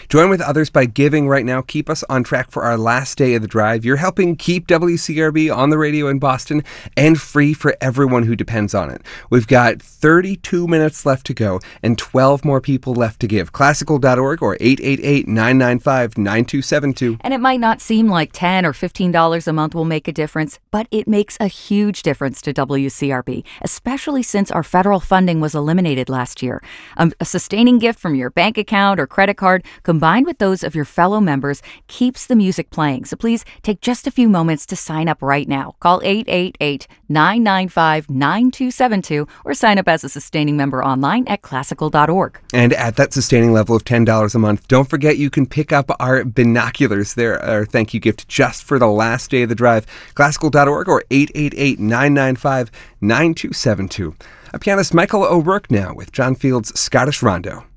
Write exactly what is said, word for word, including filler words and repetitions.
Join with others by giving right now. Keep us on track for our last day of the drive. You're helping keep W C R B on the radio in Boston and free for everyone who depends on it. We've got thirty-two minutes left to go and twelve more people left to give. Classical dot org or eight eight eight, nine nine five, nine two seven two. And it might not seem like ten dollars or fifteen dollars a month will make a difference, but it makes a huge difference to W C R B, especially since our federal funding was eliminated last year. Um, a sustaining gift from your bank account or credit card, combined with those of your fellow members, keeps the music playing. So please take just a few moments to sign up right now. Call eight eight eight, nine nine five, nine two seven two or sign up as a sustaining member online at classical dot org. And at that sustaining level of ten dollars a month, don't forget you can pick up our binoculars. They're our thank you gift just for the last day of the drive. classical dot org or eight eight eight, nine nine five, nine two seven two. A pianist Michael O'Rourke now with John Field's Scottish Rondo.